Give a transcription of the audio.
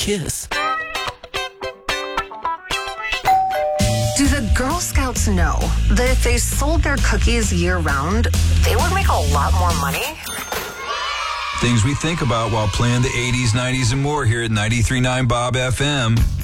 kiss. Do the Girl Scouts know that if they sold their cookies year-round, they would make a lot more money? Things we think about while playing the 80s, 90s, and more here at 93.9 Bob FM.